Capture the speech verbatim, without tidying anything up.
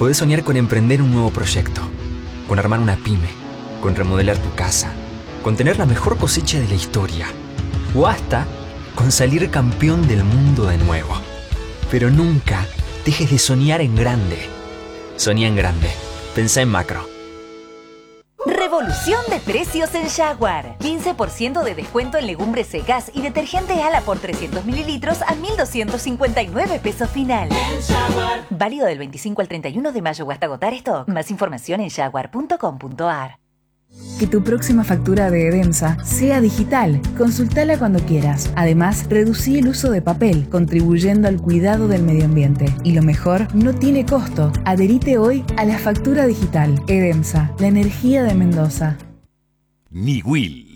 Podés soñar con emprender un nuevo proyecto, con armar una pyme, con remodelar tu casa, con tener la mejor cosecha de la historia, o hasta con salir campeón del mundo de nuevo. Pero nunca dejes de soñar en grande. Soñá en grande. Pensá en macro. Revolución de precios en Jaguar. quince por ciento de descuento en legumbres secas y detergente Ala por trescientos mililitros a mil doscientos cincuenta y nueve pesos final. Válido del veinticinco al treinta y uno de mayo o hasta agotar stock. Más información en jaguar punto com punto a r. Que tu próxima factura de Edemsa sea digital. Consultala cuando quieras. Además, reducí el uso de papel, contribuyendo al cuidado del medio ambiente. Y lo mejor, no tiene costo. Adherite hoy a la factura digital. Edemsa, la energía de Mendoza. Niwil.